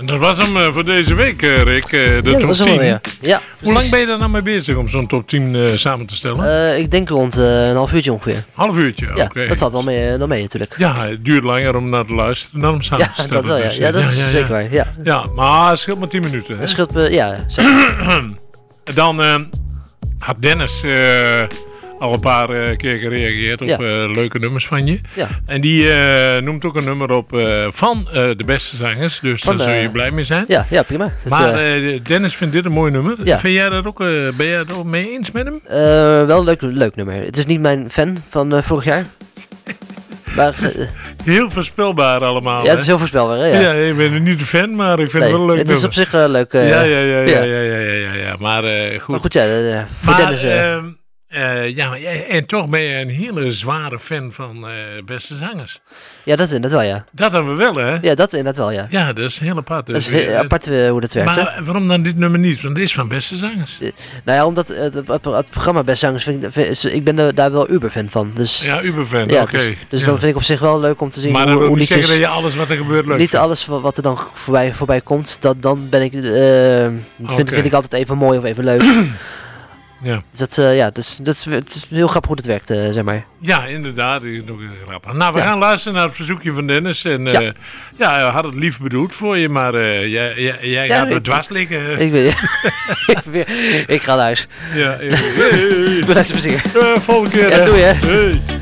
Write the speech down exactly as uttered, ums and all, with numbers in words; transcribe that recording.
Dat was hem uh, voor deze week, uh, Rick. Uh, de ja, top tien. Wel, ja. Ja, hoe lang ben je daar nou mee bezig om zo'n top tien uh, samen te stellen? Uh, ik denk rond uh, een half uurtje ongeveer. Half uurtje, ja, oké. Okay. Dat valt wel mee, uh, mee natuurlijk. Ja, het duurt langer om naar te luisteren dan om samen ja, te stellen. Dat wel, ja. ja, dat ja, is ja, ja. zeker waar. Ja. ja, maar het scheelt maar tien minuten. Hè? Het scheelt, uh, ja, zeker. Dan uh, had Dennis... Uh, al een paar uh, keer gereageerd op ja. uh, leuke nummers van je. Ja. En die uh, noemt ook een nummer op uh, van uh, de beste zangers. Dus van daar zul je blij mee zijn. Ja, ja prima. Het, maar uh, Dennis vindt dit een mooi nummer. Ja. Vind jij dat ook, uh, ben jij het ook mee eens met hem? Uh, wel een leuk, leuk nummer. Het is niet mijn fan van uh, vorig jaar. Maar, uh, heel voorspelbaar allemaal. Ja, het is heel voorspelbaar. Hè? Ja. ja, ik ben niet een fan, maar ik vind nee, het wel leuk. Het is nummer. op zich uh, leuk. Uh, ja, ja, ja, ja, ja, ja, ja, ja, ja. Maar uh, goed. Maar goed, ja. Uh, voor maar, Dennis... Uh, uh, Uh, ja, en toch ben je een hele zware fan van uh, beste zangers. Ja, dat is inderdaad wel, ja. Dat hebben we wel, hè? Ja, dat is inderdaad wel, ja. Ja, dat is heel apart. Dus dat is heel apart uh, hoe dat werkt, maar hè? waarom dan dit nummer niet? Want het is van beste zangers. Uh, nou ja, omdat het, het, het, het programma Beste Zangers, vind ik, vind, ik ben de, daar wel uber-fan van. Dus, ja, uber-fan, ja, oké. Okay. Dus, dus ja. dan vind ik op zich wel leuk om te zien maar hoe, hoe, hoe hoe liedjes... Maar zeggen dat je alles wat er gebeurt leuk Niet vindt. alles wat er dan voorbij, voorbij komt, dat, dan ben ik... Uh, vind, okay. vind ik altijd even mooi of even leuk. Ja. Dus dat, uh, ja, dus, dat, het is heel grappig hoe het werkt, uh, zeg maar. Ja, inderdaad. Nog grappig. Nou, we ja. gaan luisteren naar het verzoekje van Dennis. En uh, ja. ja, hij had het lief bedoeld voor je, maar uh, jij, jij, jij ja, gaat er dwars liggen. Ik, weet, ik, ik ga naar huis. Ja, ja. Hey, hey, hey. Bedankt voor plezier. Uh, volgende keer. Ja, doei hè. Hey.